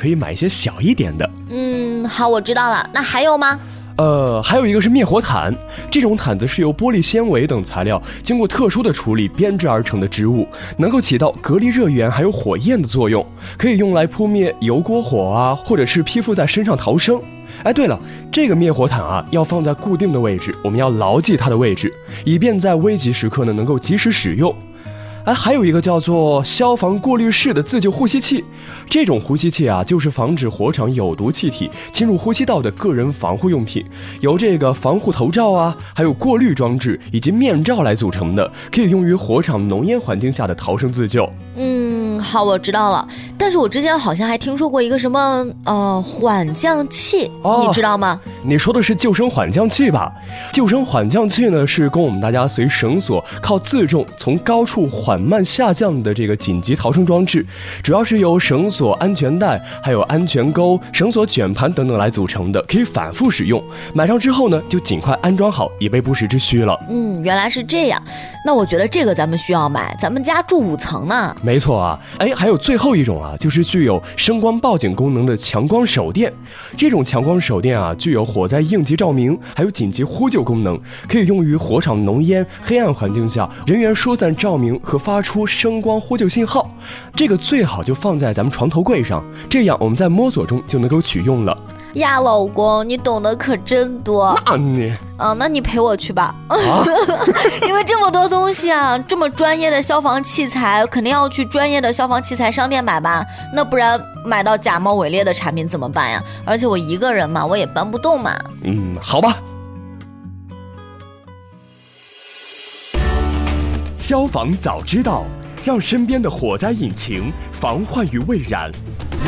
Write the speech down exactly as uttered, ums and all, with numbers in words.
可以买一些小一点的。 嗯，好，我知道了。那还有吗？ 呃，还有一个是灭火毯，这种毯子是由玻璃纤维等材料经过特殊的处理编织而成的织物，能够起到隔离热源还有火焰的作用，可以用来扑灭油锅火啊，或者是披附在身上逃生。哎，对了，这个灭火毯啊，要放在固定的位置，我们要牢记它的位置，以便在危急时刻呢能够及时使用。哎，还有一个叫做消防过滤式的自救呼吸器，这种呼吸器啊，就是防止火场有毒气体侵入呼吸道的个人防护用品，由这个防护头罩啊，还有过滤装置以及面罩来组成的，可以用于火场浓烟环境下的逃生自救。 嗯，好，我知道了。但是我之前好像还听说过一个什么呃缓降器，哦，你知道吗？ 你说的是救生缓降器吧？救生缓降器呢，是供我们大家随绳索靠自重从高处缓慢下降的这个紧急逃生装置，主要是由绳索、安全带、还有安全钩、绳索卷盘等等来组成的，可以反复使用。买上之后呢，就尽快安装好，以备不时之需了。 嗯，原来是这样。那我觉得这个咱们需要买，咱们家住五层呢。 没错啊，哎，还有最后一种啊，就是具有声光报警功能的强光手电。这种强光手电啊，具有火灾应急照明，还有紧急呼救功能，可以用于火场浓烟、黑暗环境下人员疏散照明和发出声光呼救信号。这个最好就放在咱们床头柜上，这样我们在摸索中就能够取用了。 呀，老公，你懂得可真多。 那你， 嗯，那你陪我去吧。 啊、 因为这么多东西啊，这么专业的消防器材，肯定要去专业的消防器材商店买吧？那不然买到假冒伪劣的产品怎么办呀？而且我一个人嘛，我也搬不动嘛。 嗯，好吧。消防早知道，让身边的火灾引擎防患于未然。